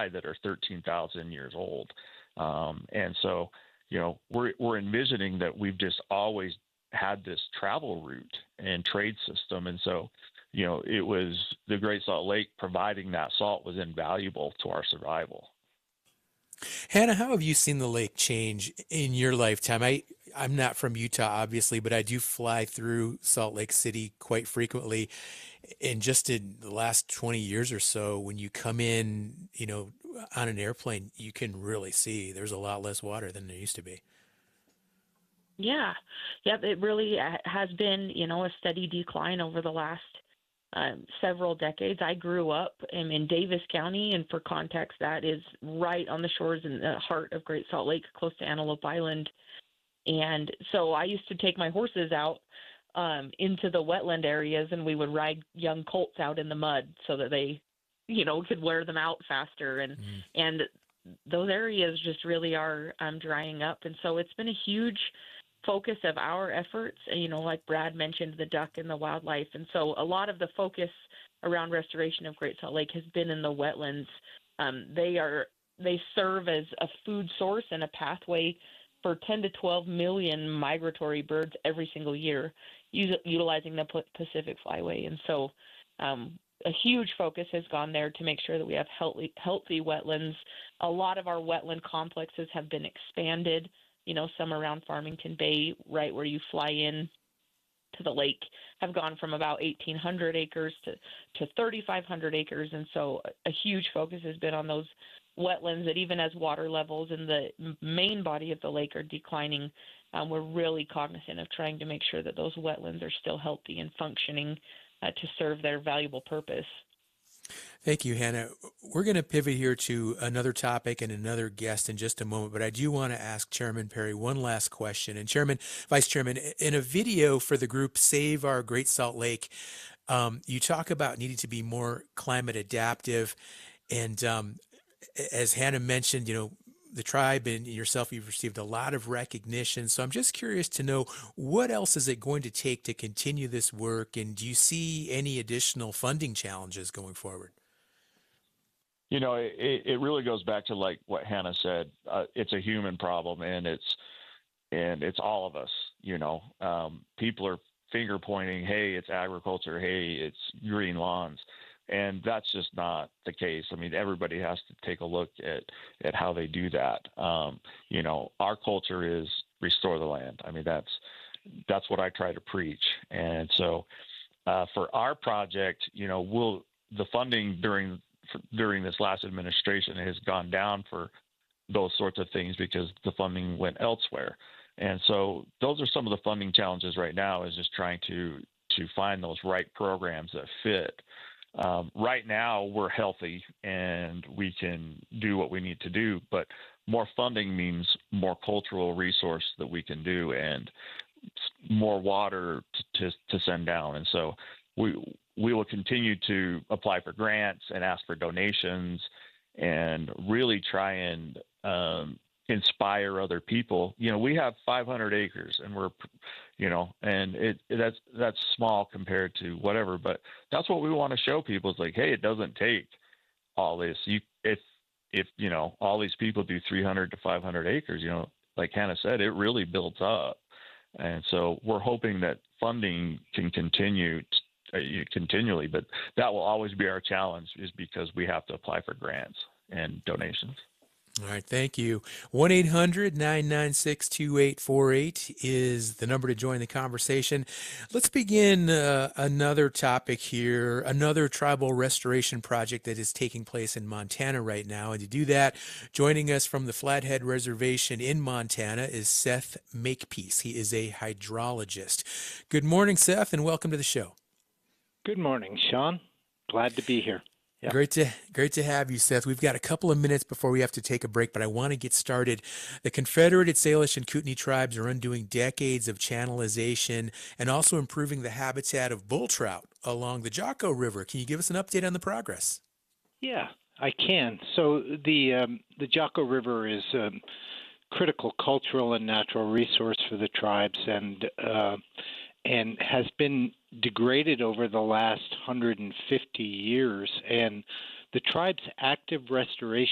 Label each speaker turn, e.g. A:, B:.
A: nearby that are 13,000 years old. And so, we're envisioning that we've just always had this travel route and trade system. And so, it was the Great Salt Lake providing that salt was invaluable to our survival.
B: Hannah, how have you seen the lake change in your lifetime? I'm not from Utah, obviously, but I do fly through Salt Lake City quite frequently. And just in the last 20 years or so, when you come in, on an airplane, you can really see there's a lot less water than there used to be.
C: Yeah, yep, it really has been, a steady decline over the last several decades. I grew up in Davis County, and for context, that is right on the shores in the heart of Great Salt Lake, close to Antelope Island. And so I used to take my horses out into the wetland areas, and we would ride young colts out in the mud so that they, could wear them out faster. And those areas just really are drying up. And so it's been a huge focus of our efforts, like Brad mentioned, the duck and the wildlife. And so a lot of the focus around restoration of Great Salt Lake has been in the wetlands. They serve as a food source and a pathway for 10 to 12 million migratory birds every single year, utilizing the Pacific Flyway. And so a huge focus has gone there to make sure that we have healthy wetlands. A lot of our wetland complexes have been expanded, some around Farmington Bay, right where you fly in to the lake, have gone from about 1,800 acres to 3,500 acres. And so a huge focus has been on those wetlands that even as water levels in the main body of the lake are declining, we're really cognizant of trying to make sure that those wetlands are still healthy and functioning to serve their valuable purpose.
B: Thank you, Hannah. We're going to pivot here to another topic and another guest in just a moment, but I do want to ask Chairman Perry one last question. And Vice Chairman, in a video for the group Save Our Great Salt Lake, you talk about needing to be more climate adaptive. And as Hannah mentioned, the tribe and yourself, you've received a lot of recognition. So I'm just curious to know, what else is it going to take to continue this work? And do you see any additional funding challenges going forward?
A: It really goes back to like what Hannah said. It's a human problem, and it's all of us. People are finger pointing, hey, it's agriculture, hey, it's green lawns. And that's just not the case. I mean, everybody has to take a look at how they do that. Our culture is restore the land. I mean, that's what I try to preach. And so for our project, the funding during this last administration has gone down for those sorts of things because the funding went elsewhere. And so those are some of the funding challenges right now, is just trying to find those right programs that fit. Right now, we're healthy and we can do what we need to do, but more funding means more cultural resource that we can do and more water to send down. And so we will continue to apply for grants and ask for donations and really try and inspire other people. We have 500 acres, and we're, and that's small compared to whatever, but that's what we want to show people. It's like, hey, it doesn't take all this. If all these people do 300 to 500 acres, like Hannah said, it really builds up. And so we're hoping that funding can continue continually, but that will always be our challenge, is because we have to apply for grants and donations.
B: All right, thank you. 1-800-996-2848 is the number to join the conversation. Let's begin another topic here, another tribal restoration project that is taking place in Montana right now. And to do that, joining us from the Flathead Reservation in Montana is Seth Makepeace. He is a hydrologist. Good morning, Seth, and welcome to the show.
D: Good morning, Sean. Glad to be here.
B: Yeah. Great to have you, Seth. We've got a couple of minutes before we have to take a break, but I want to get started. The Confederated Salish and Kootenai tribes are undoing decades of channelization and also improving the habitat of bull trout along the Jocko River. Can you give us an update on the progress?
D: Yeah, I can. So the Jocko River is a critical cultural and natural resource for the tribes, and has been degraded over the last 150 years. And the tribe's active restoration